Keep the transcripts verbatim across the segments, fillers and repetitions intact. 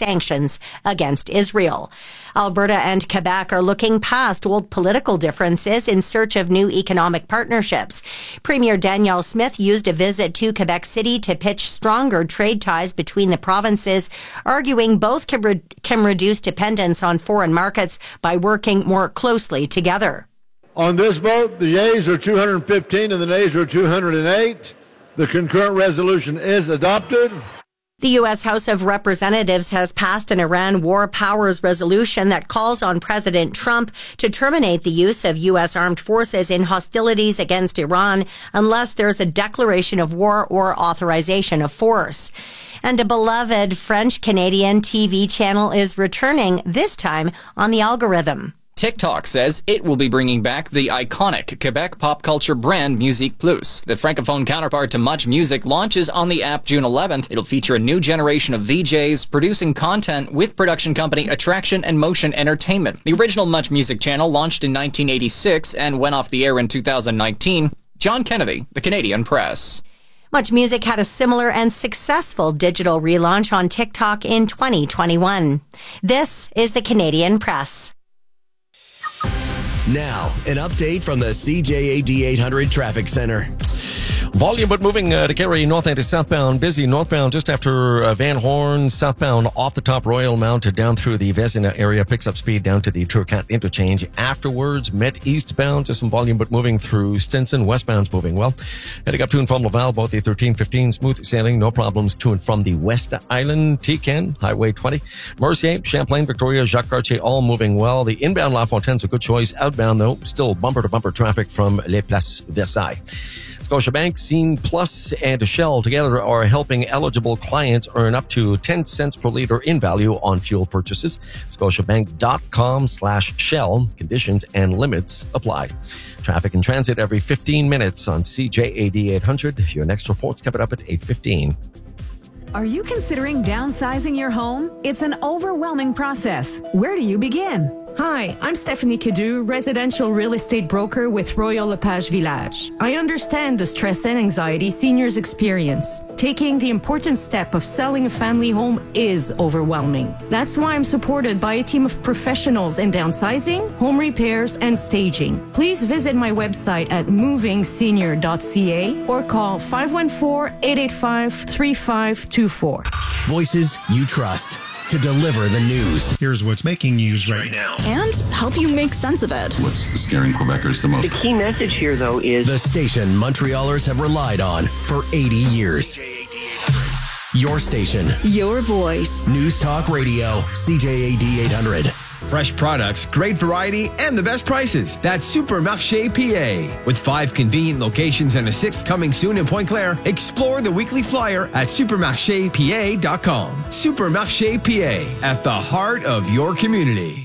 sanctions against Israel. Alberta and Quebec are looking past old political differences in search of new economic partnerships. Premier Danielle Smith used a visit to Quebec City to pitch stronger trade ties between the provinces, arguing both can, re- can reduce dependence on foreign markets by working more closely together. On this vote, the yeas are two hundred fifteen and the nays are two hundred eight. The concurrent resolution is adopted. The U S House of Representatives has passed an Iran war powers resolution that calls on President Trump to terminate the use of U S armed forces in hostilities against Iran unless there's a declaration of war or authorization of force. And a beloved French-Canadian T V channel is returning, this time on the algorithm. TikTok says it will be bringing back the iconic Quebec pop culture brand Musique Plus. The francophone counterpart to Much Music launches on the app June eleventh. It'll feature a new generation of V Js producing content with production company Attraction and Motion Entertainment. The original Much Music channel launched in nineteen eighty-six and went off the air in two thousand nineteen. John Kennedy, The Canadian Press. Much Music had a similar and successful digital relaunch on TikTok in twenty twenty-one. This is The Canadian Press. Now, an update from the C J A D eight hundred Traffic Center. Volume, but moving uh, to carry northbound to southbound. Busy northbound just after uh, Van Horn. Southbound off the top Royal Mount to down through the Vezina area. Picks up speed down to the Turcotte interchange. Afterwards, Met eastbound. Just some volume, but moving through Stinson. Westbound's moving well. Heading up to and from Laval, both the thirteen fifteen. Smooth sailing. No problems to and from the West Island. Tican, Highway twenty. Mercier, Champlain, Victoria, Jacques Cartier, all moving well. The inbound La Fontaine's a good choice. Outbound, though, still bumper-to-bumper traffic from Les Places Versailles. Scotiabank, Scene Plus, and Shell together are helping eligible clients earn up to ten cents per liter in value on fuel purchases. Scotiabank.com slash Shell. Conditions and limits apply. Traffic and transit every fifteen minutes on C J A D eight hundred. Your next report's coming up at eight fifteen. Are you considering downsizing your home? It's an overwhelming process. Where do you begin? Hi, I'm Stephanie Cadu, residential real estate broker with Royal Lepage Village. I understand the stress and anxiety seniors experience. Taking the important step of selling a family home is overwhelming. That's why I'm supported by a team of professionals in downsizing, home repairs, and staging. Please visit my website at moving senior dot c a or call five one four, eight eight five, three five two four. Voices you trust to deliver the news. Here's what's making news right now. And help you make sense of it. What's scaring Quebecers the most? The key message here, though, is the station Montrealers have relied on for eighty years. Your station. Your voice. News Talk Radio. C J A D eight hundred. Fresh products, great variety, and the best prices. That's Supermarché P A. With five convenient locations and a sixth coming soon in Pointe-Claire, explore the weekly flyer at supermarché p a dot com. Supermarché P A, at the heart of your community.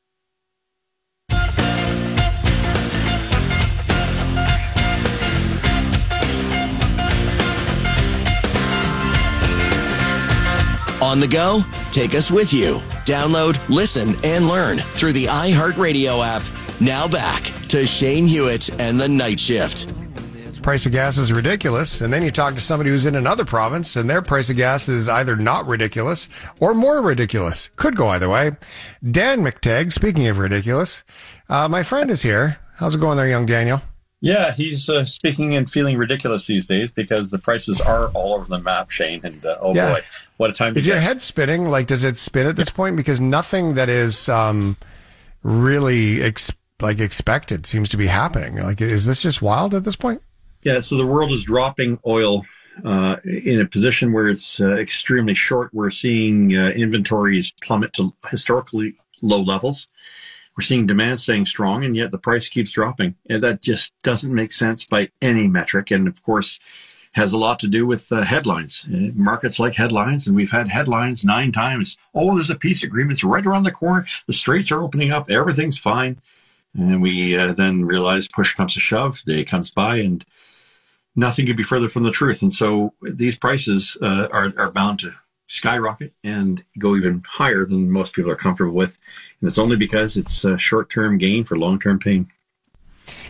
On the go? Take us with you. Download, listen, and learn through the iHeartRadio app. Now back to Shane Hewitt and the Night Shift. Price of gas is ridiculous, and then you talk to somebody who's in another province, and their price of gas is either not ridiculous or more ridiculous. Could go either way. Dan McTagg, speaking of ridiculous, uh, my friend is here. How's it going there, young Daniel? Yeah, he's uh, speaking and feeling ridiculous these days because the prices are all over the map, Shane. And uh, oh yeah. boy, what a time to Is get. your head spinning? Like, does it spin at this yeah. point? Because nothing that is um, really ex- like expected seems to be happening. Like, is this just wild at this point? Yeah, so the world is dropping oil uh, in a position where it's uh, extremely short. We're seeing uh, inventories plummet to historically low levels. We're seeing demand staying strong, and yet the price keeps dropping. And that just doesn't make sense by any metric. And of course, has a lot to do with uh, headlines. Uh, markets like headlines, and we've had headlines nine times. Oh, there's a peace agreement. It's right around the corner. The straits are opening up. Everything's fine. And we uh, then realize push comes to shove. Day comes by, and nothing could be further from the truth. And so these prices uh, are, are bound to skyrocket and go even higher than most people are comfortable with. And it's only because it's a short-term gain for long-term pain.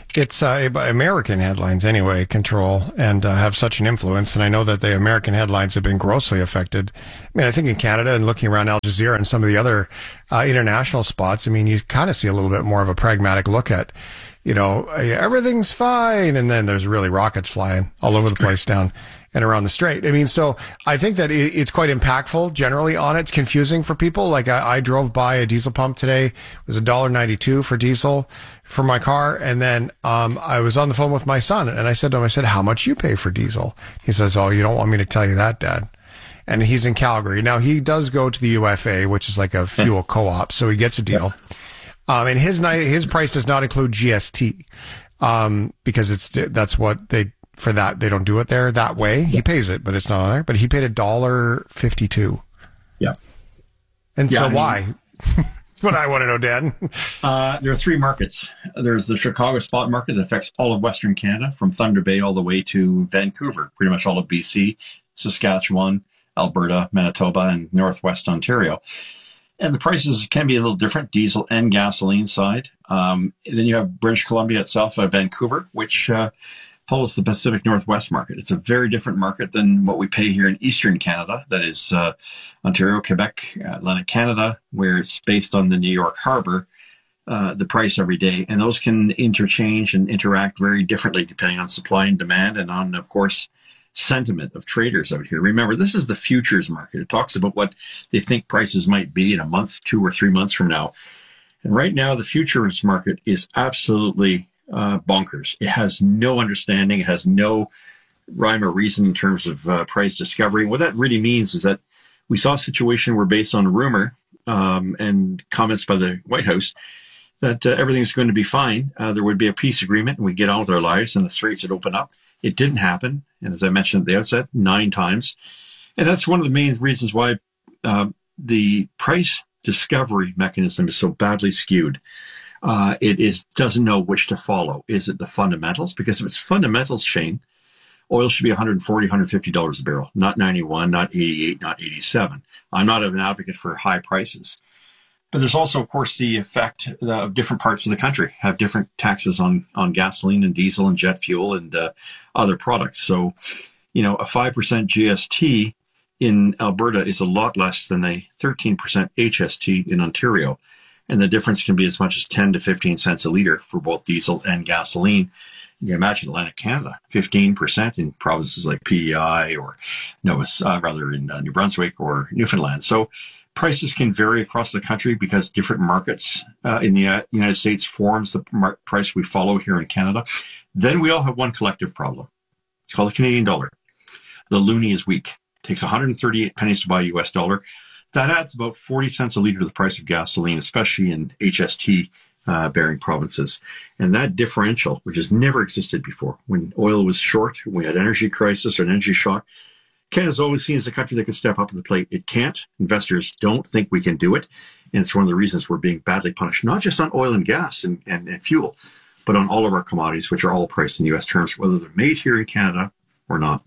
it's uh, American headlines anyway control and uh, have such an influence. And I know that the American headlines have been grossly affected. I mean, I think in Canada and looking around Al Jazeera and some of the other uh, international spots, I mean, you kind of see a little bit more of a pragmatic look at, you know, everything's fine. And then there's really rockets flying all over the place down and around the strait. I mean, so I think that it's quite impactful generally on it. It's confusing for people. Like I, I drove by a diesel pump today. It was one dollar ninety-two for diesel for my car. And then um, I was on the phone with my son and I said to him, I said, how much you pay for diesel? He says, oh, you don't want me to tell you that, Dad. And he's in Calgary. Now, he does go to the U F A, which is like a fuel co-op, so he gets a deal. Um, and his his price does not include G S T um, because it's that's what they... For that, they don't do it there that way. He pays it, but it's not on there. But he paid a dollar fifty-two. Yeah. And yeah, so I mean, why? That's what I want to know, Dan. Uh, there are three markets. There's the Chicago spot market that affects all of Western Canada, from Thunder Bay all the way to Vancouver, pretty much all of B C, Saskatchewan, Alberta, Manitoba, and Northwest Ontario. And the prices can be a little different, diesel and gasoline side. Um, and then you have British Columbia itself, uh, Vancouver, which uh, follows the Pacific Northwest market. It's a very different market than what we pay here in Eastern Canada. That is uh, Ontario, Quebec, Atlantic Canada, where it's based on the New York Harbor, uh, the price every day. And those can interchange and interact very differently depending on supply and demand and on, of course, sentiment of traders out here. Remember, this is the futures market. It talks about what they think prices might be in a month, two or three months from now. And right now, the futures market is absolutely Uh, bonkers. It has no understanding. It has no rhyme or reason in terms of uh, price discovery. And what that really means is that we saw a situation where, based on rumor um, and comments by the White House, that uh, everything's going to be fine. Uh, there would be a peace agreement and we'd get on with our lives and the straits would open up. It didn't happen. And as I mentioned at the outset, nine times. And that's one of the main reasons why uh, the price discovery mechanism is so badly skewed. Uh, it is doesn't know which to follow. Is it the fundamentals? Because if it's fundamentals, Shane, oil should be one hundred forty dollars, one hundred fifty dollars a barrel, not ninety-one, not eighty-eight, not eighty-seven. I'm not an advocate for high prices. But there's also, of course, the effect of different parts of the country have different taxes on, on gasoline and diesel and jet fuel and uh, other products. So, you know, a five percent G S T in Alberta is a lot less than a thirteen percent H S T in Ontario. And the difference can be as much as ten to fifteen cents a liter for both diesel and gasoline. You can imagine Atlantic Canada, fifteen percent in provinces like P E I or Nova, uh, rather in uh, New Brunswick or Newfoundland. So prices can vary across the country because different markets uh, in the uh, United States forms the mar- price we follow here in Canada. Then we all have one collective problem. It's called the Canadian dollar. The loonie is weak. It takes one hundred thirty-eight pennies to buy a U S dollar. That adds about forty cents a liter to the price of gasoline, especially in H S T uh, bearing provinces. And that differential, which has never existed before, when oil was short, we had energy crisis or an energy shock, Canada's always seen as a country that can step up to the plate. It can't. Investors don't think we can do it. And it's one of the reasons we're being badly punished, not just on oil and gas and, and, and fuel, but on all of our commodities, which are all priced in U S terms, whether they're made here in Canada or not.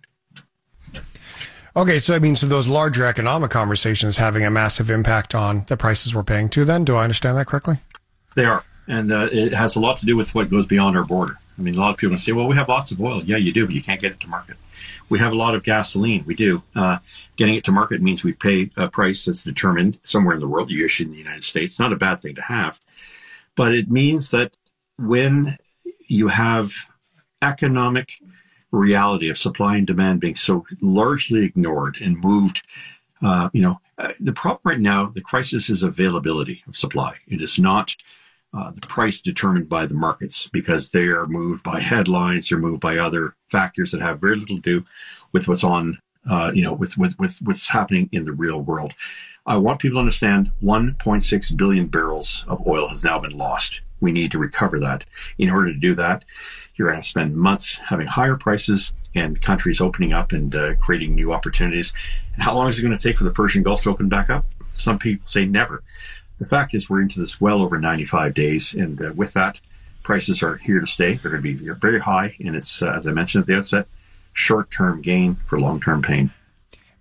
Okay, so I mean, so those larger economic conversations having a massive impact on the prices we're paying too, then? Do I understand that correctly? They are. And uh, it has a lot to do with what goes beyond our border. I mean, a lot of people say, well, we have lots of oil. Yeah, you do, but you can't get it to market. We have a lot of gasoline. We do. Uh, getting it to market means we pay a price that's determined somewhere in the world, usually in the United States. Not a bad thing to have. But it means that when you have economic reality of supply and demand being so largely ignored and moved, uh, you know, uh, the problem right now, the crisis is availability of supply. It is not uh, the price determined by the markets because they are moved by headlines, they're moved by other factors that have very little to do with what's on, uh, you know, with, with, with what's happening in the real world. I want people to understand one point six billion barrels of oil has now been lost. We need to recover that. In order to do that, you're going to spend months having higher prices and countries opening up and uh, creating new opportunities. And how long is it going to take for the Persian Gulf to open back up? Some people say never. The fact is we're into this well over ninety-five days. And uh, with that, prices are here to stay. They're going to be very high. And it's, uh, as I mentioned at the outset, short-term gain for long-term pain.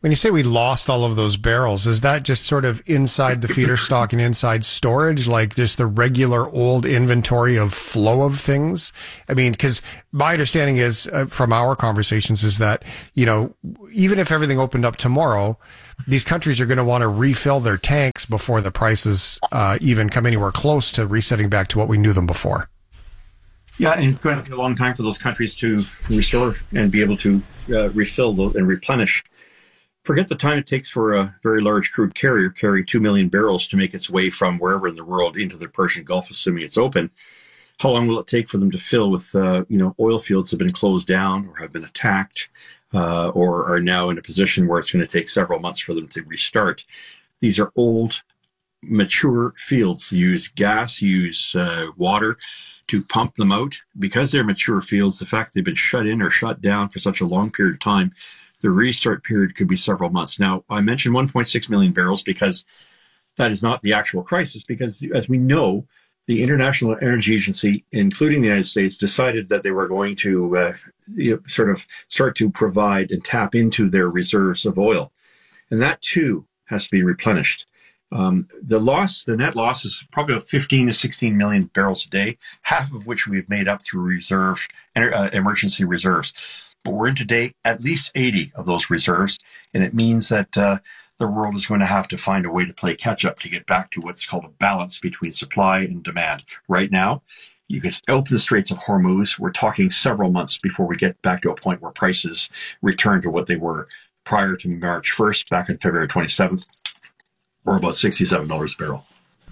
When you say we lost all of those barrels, is that just sort of inside the feeder stock and inside storage, like just the regular old inventory of flow of things? I mean, because my understanding is uh, from our conversations is that, you know, even if everything opened up tomorrow, these countries are going to want to refill their tanks before the prices uh, even come anywhere close to resetting back to what we knew them before. Yeah, and it's going to take a long time for those countries to restore and be able to uh, refill the, and replenish. Forget the time it takes for a very large crude carrier carrying two million barrels to make its way from wherever in the world into the Persian Gulf, assuming it's open. How long will it take for them to fill with, uh, you know, oil fields that have been closed down or have been attacked uh, or are now in a position where it's going to take several months for them to restart? These are old, mature fields. You use gas, you use uh, water to pump them out. Because they're mature fields, the fact they've been shut in or shut down for such a long period of time, the restart period could be several months. Now, I mentioned one point six million barrels because that is not the actual crisis, because as we know, the International Energy Agency, including the United States, decided that they were going to uh, you know, sort of start to provide and tap into their reserves of oil. And that, too, has to be replenished. Um, the loss, the net loss is probably about fifteen to sixteen million barrels a day, half of which we've made up through reserve, uh, emergency reserves. But we're in today at least eighty of those reserves, and it means that uh, the world is going to have to find a way to play catch up to get back to what's called a balance between supply and demand. Right now, you could open the Straits of Hormuz. We're talking several months before we get back to a point where prices return to what they were prior to March first, back on February twenty-seventh, or about sixty-seven dollars a barrel.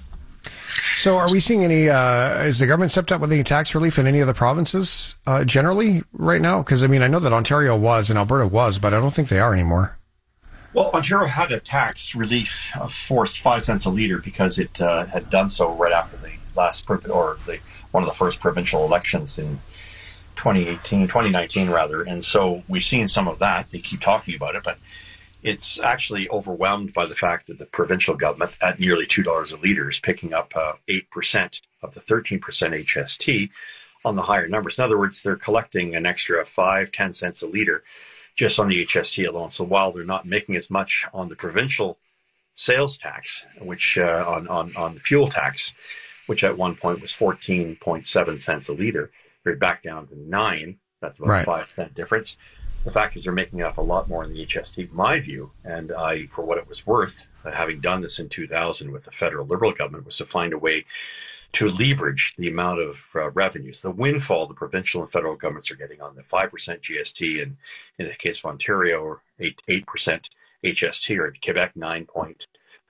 So are we seeing any, uh, is the government stepped up with any tax relief in any of the provinces uh, generally right now? Because, I mean, I know that Ontario was and Alberta was, but I don't think they are anymore. Well, Ontario had a tax relief of forced five cents a litre because it uh, had done so right after the last, or the, one of the first provincial elections in twenty eighteen, twenty nineteen rather. And so we've seen some of that. They keep talking about it, but it's actually overwhelmed by the fact that the provincial government at nearly two dollars a litre is picking up uh, eight percent of the thirteen percent H S T on the higher numbers. In other words, they're collecting an extra five, ten cents a litre just on the H S T alone. So while they're not making as much on the provincial sales tax, which uh, on, on, on the fuel tax, which at one point was fourteen point seven cents a litre, they're back down to nine. That's about Right. a five cent difference. The fact is they're making up a lot more in the H S T, in my view, and I, for what it was worth, having done this in two thousand with the federal Liberal government, was to find a way to leverage the amount of uh, revenues, the windfall the provincial and federal governments are getting on the five percent G S T, and in the case of Ontario, or eight percent H S T, or in Quebec, nine point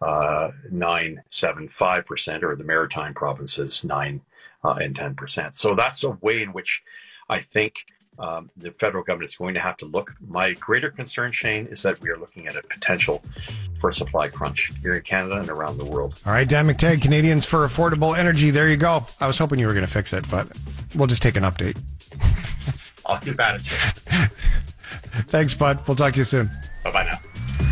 nine seven five percent, or the Maritime provinces, nine uh, and ten percent. So that's a way in which I think Um, the federal government is going to have to look. My greater concern, Shane, is that we are looking at a potential for a supply crunch here in Canada and around the world. All right, Dan McTeague, Canadians for Affordable Energy. There you go. I was hoping you were going to fix it, but we'll just take an update. I'll keep at it, Shane. Thanks, bud. We'll talk to you soon. Bye-bye now.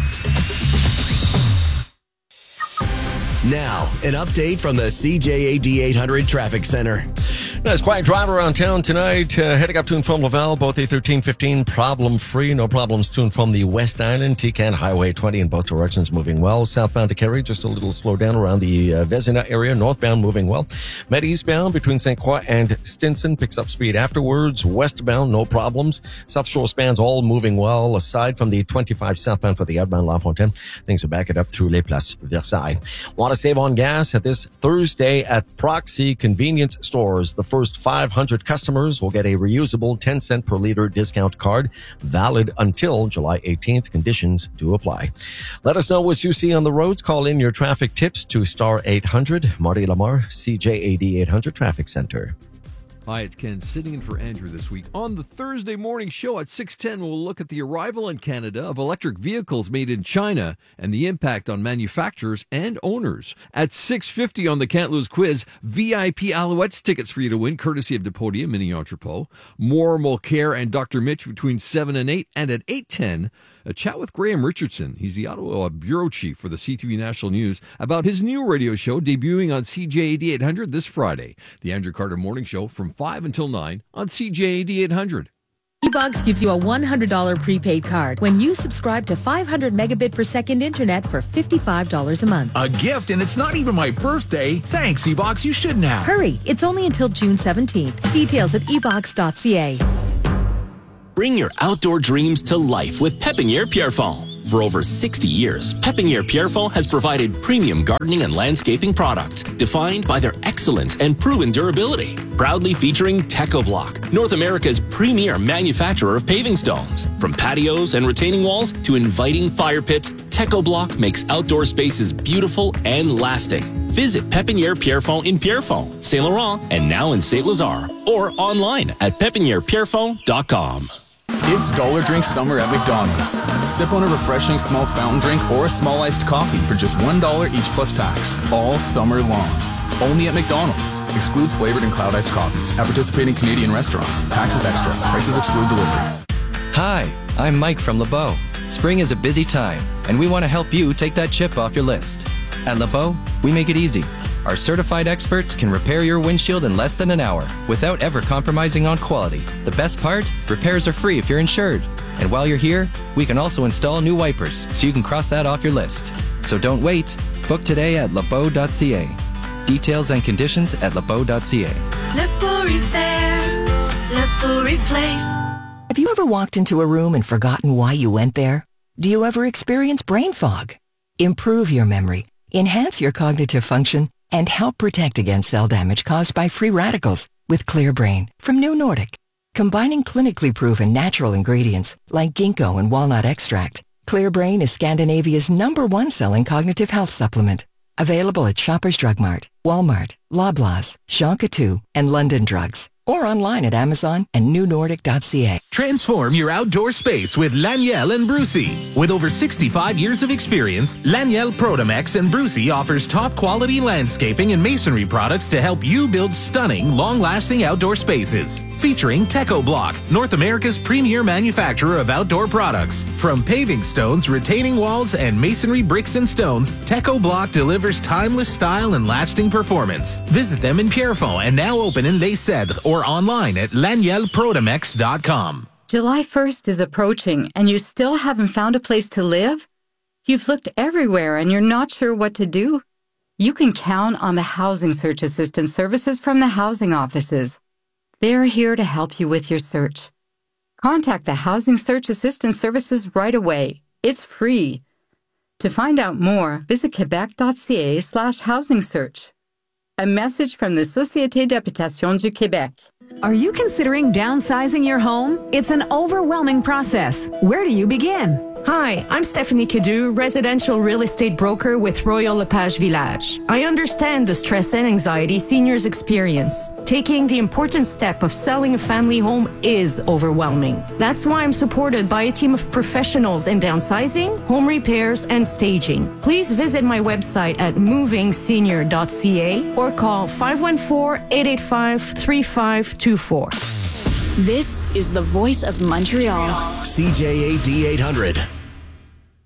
Now, an update from the C J A D eight hundred Traffic Center. Nice quiet drive around town tonight. Uh, heading up to and from Laval, both A thirteen fifteen problem-free. No problems to and from the West Island. T C A N Highway twenty in both directions moving well. Southbound to Kerry, just a little slow down around the uh, Vezina area. Northbound moving well. Med eastbound between Saint Croix and Stinson picks up speed afterwards. Westbound, no problems. South Shore spans all moving well. Aside from the twenty-five southbound for the outbound La Fontaine, things are backing up through Les Places Versailles. Want to save on gas at this Thursday at Proxy Convenience Stores. The first five hundred customers will get a reusable ten cent per liter discount card, valid until July eighteenth. Conditions do apply. Let us know what you see on the roads. Call in your traffic tips to star eight hundred. Marty Lamar, C J A D eight hundred Traffic Center. Hi, it's Ken sitting in for Andrew this week. On the Thursday morning show at six ten, we'll look at the arrival in Canada of electric vehicles made in China and the impact on manufacturers and owners. At six fifty on the Can't Lose quiz, V I P Alouettes tickets for you to win, courtesy of Depodium Mini Entrepot. More Mulcair and Doctor Mitch between seven and eight. And at eight ten, a chat with Graham Richardson. He's the Ottawa bureau chief for the C T V National News about his new radio show debuting on C J A D eight hundred this Friday. The Andrew Carter Morning Show from five until nine on C J A D eight hundred. eBox gives you a one hundred dollars prepaid card when you subscribe to five hundred megabit per second internet for fifty-five dollars a month. A gift, and it's not even my birthday. Thanks, eBox. You shouldn't have. Hurry. It's only until June seventeenth. Details at e box dot c a. Bring your outdoor dreams to life with Pépinière Pierrefonds. For over sixty years, Pépinière Pierrefonds has provided premium gardening and landscaping products defined by their excellent and proven durability. Proudly featuring TechoBlock, North America's premier manufacturer of paving stones. From patios and retaining walls to inviting fire pits, TechoBlock makes outdoor spaces beautiful and lasting. Visit Pépinière Pierrefonds in Pierrefonds, Saint Laurent, and now in Saint Lazare, or online at pépinière pierrefonds dot com. It's Dollar Drink Summer at McDonald's. Sip on a refreshing small fountain drink or a small iced coffee for just one dollar each plus tax, all summer long. Only at McDonald's. Excludes flavored and cloud iced coffees at participating Canadian restaurants. Taxes extra. Prices exclude delivery. Hi, I'm Mike from LeBeau. Spring is a busy time, and we want to help you take that chip off your list. At LeBeau, we make it easy. Our certified experts can repair your windshield in less than an hour without ever compromising on quality. The best part? Repairs are free if you're insured. And while you're here, we can also install new wipers so you can cross that off your list. So don't wait. Book today at lebeau dot c a. Details and conditions at lebeau dot c a. LeBeau Repair, LeBeau Replace. Have you ever walked into a room and forgotten why you went there? Do you ever experience brain fog? Improve your memory, enhance your cognitive function, and help protect against cell damage caused by free radicals with Clear Brain from New Nordic. Combining clinically proven natural ingredients like ginkgo and walnut extract, Clear Brain is Scandinavia's number one selling cognitive health supplement. Available at Shoppers Drug Mart, Walmart, Loblaws, Jean Coutu, and London Drugs. Or online at Amazon and new nordic dot c a. Transform your outdoor space with Laniel and Brucey. With over sixty-five years of experience, Laniel Protomex and Brucey offers top-quality landscaping and masonry products to help you build stunning, long-lasting outdoor spaces. Featuring TechoBlock, North America's premier manufacturer of outdoor products. From paving stones, retaining walls, and masonry bricks and stones, TechoBlock delivers timeless style and lasting performance. Visit them in Pierrefonds and now open in Les Cèdres or online at laniel protomex dot com. July first is approaching and you still haven't found a place to live? You've looked everywhere and you're not sure what to do? You can count on the Housing Search Assistance services from the housing offices. They're here to help you with your search. Contact the Housing Search Assistance services right away. It's free. To find out more, visit quebec dot c a slash housing search. A message from the Société d'Habitation du Québec. Are you considering downsizing your home? It's an overwhelming process. Where do you begin? Hi, I'm Stephanie Cadu, residential real estate broker with Royal LePage Village. I understand the stress and anxiety seniors experience. Taking the important step of selling a family home is overwhelming. That's why I'm supported by a team of professionals in downsizing, home repairs, and staging. Please visit my website at moving senior dot c a or call five one four, eight eight five, three five two four. This is the voice of Montreal. C J A D eight hundred.